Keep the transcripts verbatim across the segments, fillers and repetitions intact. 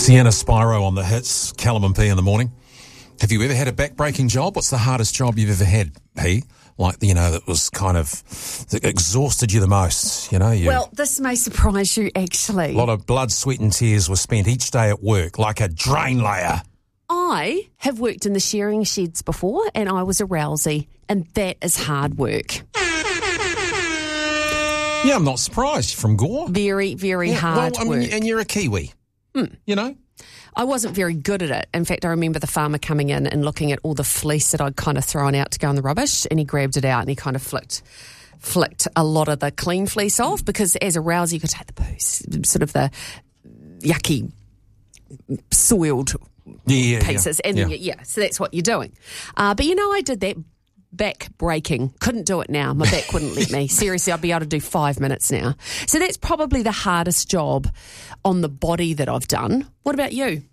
Sienna Spyro on the hits, Callum and P in the morning. Have you ever had a back-breaking job? What's the hardest job you've ever had, P? Like, you know, that was kind of, that exhausted you the most, you know? You, well, this may surprise you, actually. A lot of blood, sweat and tears were spent each day at work, like a drain layer. I have worked in the shearing sheds before, and I was a rousey, and that is hard work. Yeah, I'm not surprised. You're from Gore. Very, very yeah, hard well, I mean, work. And you're a Kiwi, mm. you know? I wasn't very good at it. In fact, I remember the farmer coming in and looking at all the fleece that I'd kind of thrown out to go in the rubbish, and he grabbed it out and he kind of flicked flicked a lot of the clean fleece off, because as a rousey you could take the poo, sort of the yucky, soiled yeah, yeah, pieces. Yeah. And yeah. yeah, so that's what you're doing. Uh, but, you know, I did that back breaking. Couldn't do it now. My back wouldn't let me. Seriously, I'd be able to do five minutes now. So that's probably the hardest job on the body that I've done. What about you?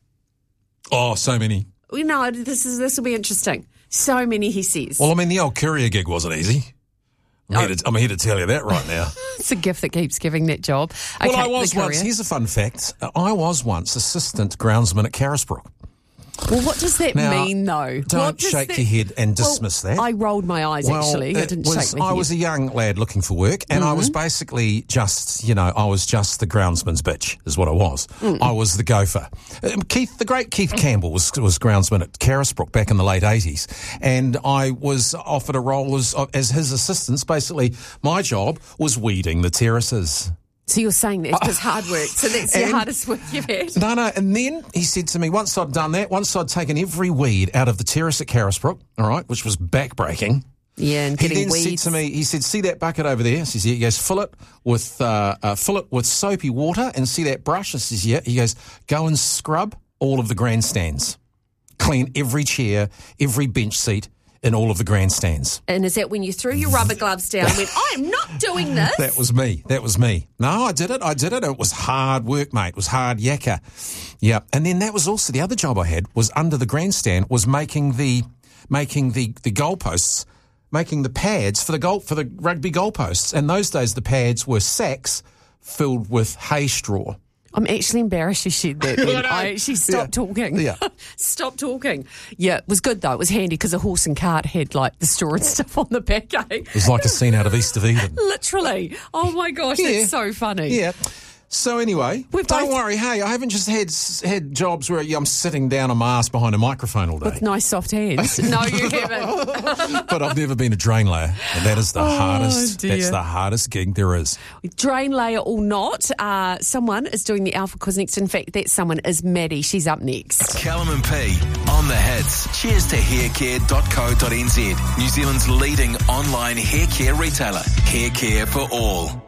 Oh, so many. You know, this is this will be interesting. So many, he says. Well, I mean, the old courier gig wasn't easy. I'm, oh. here, to, I'm here to tell you that right now. It's a gift that keeps giving that job. Okay, well, I was once, here's a fun fact, I was once assistant groundsman at Carisbrook. Well, what does that now, mean, though? Don't shake that... your head and dismiss well, that. I rolled my eyes, well, actually. I didn't was, shake my head. I was a young lad looking for work, and mm-hmm. I was basically just, you know, I was just the groundsman's bitch, is what I was. Mm. I was the gopher. Um, Keith, the great Keith Campbell was was groundsman at Carisbrook back in the late eighties, and I was offered a role as, as his assistant. Basically, my job was weeding the terraces. So you're saying that's just hard work. So that's the hardest work you've had. No, no. And then he said to me, once I'd done that, once I'd taken every weed out of the terrace at Carisbrook, all right, which was backbreaking. Yeah, and he getting then weeds. said to me, he said, see that bucket over there? He says, yeah. He goes, fill it with uh, uh, fill it with soapy water, and see that brush? I says, yeah. He goes, go and scrub all of the grandstands. Clean every chair, every bench seat in all of the grandstands. And is that when you threw your rubber gloves down and went, I am not doing this? That was me. That was me. No, I did it. I did it. It was hard work, mate. It was hard yakka. Yeah. And then that was also the other job I had was under the grandstand was making the making the, the goalposts, making the pads for the goal for the rugby goalposts. And those days the pads were sacks filled with hay straw. I'm actually embarrassed you said that then. I actually stopped yeah. talking. Yeah. Stop talking. Yeah, it was good though. It was handy because a horse and cart had like the straw and stuff on the back, eh? It was like a scene out of East of Eden. Literally. Oh my gosh, yeah. that's so funny. Yeah. So anyway, We've don't both... worry. Hey, I haven't just had had jobs where I'm sitting down a mast behind a microphone all day. With nice soft hands. No, you haven't. But I've never been a drain layer, and that is the oh, hardest. Dear. That's the hardest gig there is. Drain layer or not, uh, someone is doing the Alpha quiz next. In fact, that someone is Maddie. She's up next. Callum and P on the hits. Cheers to haircare dot co dot n z, New Zealand's leading online hair care retailer. Hair care for all.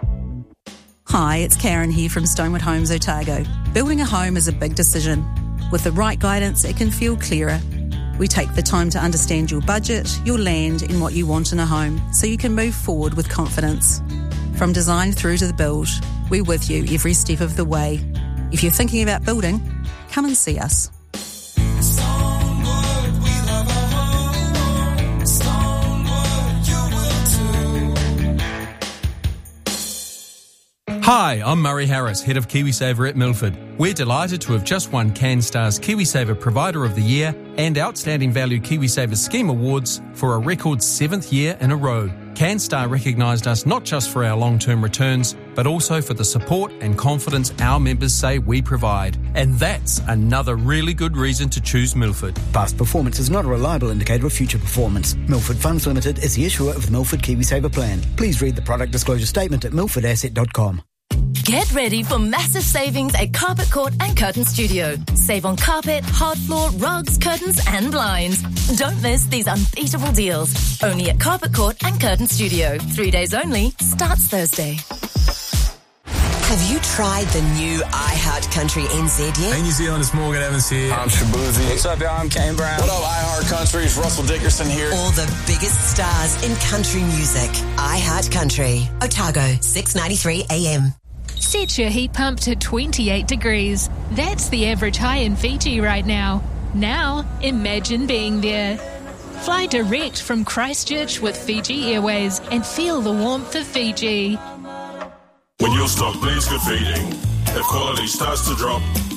Hi, it's Karen here from Stonewood Homes, Otago. Building a home is a big decision. With the right guidance, it can feel clearer. We take the time to understand your budget, your land, and what you want in a home, so you can move forward with confidence. From design through to the build, we're with you every step of the way. If you're thinking about building, come and see us. Hi, I'm Murray Harris, Head of KiwiSaver at Milford. We're delighted to have just won CanStar's KiwiSaver Provider of the Year and Outstanding Value KiwiSaver Scheme Awards for a record seventh year in a row. CanStar recognised us not just for our long-term returns, but also for the support and confidence our members say we provide. And that's another really good reason to choose Milford. Past performance is not a reliable indicator of future performance. Milford Funds Limited is the issuer of the Milford KiwiSaver plan. Please read the product disclosure statement at milford asset dot com. Get ready for massive savings at Carpet Court and Curtain Studio. Save on carpet, hard floor, rugs, curtains and blinds. Don't miss these unbeatable deals. Only at Carpet Court and Curtain Studio. Three days only. Starts Thursday. Have you tried the new iHeart Country N Z yet? Hey New Zealand, it's Morgan Evans here. I'm Shabuzi. What's up, y'all? I'm Kane Brown. What up, iHeart Country? It's Russell Dickerson here. All the biggest stars in country music. iHeart Country. Otago, six ninety-three A M. Set your heat pump to twenty-eight degrees. That's the average high in Fiji right now. Now, imagine being there. Fly direct from Christchurch with Fiji Airways and feel the warmth of Fiji. When your stock bleeds good feeding, if quality starts to drop,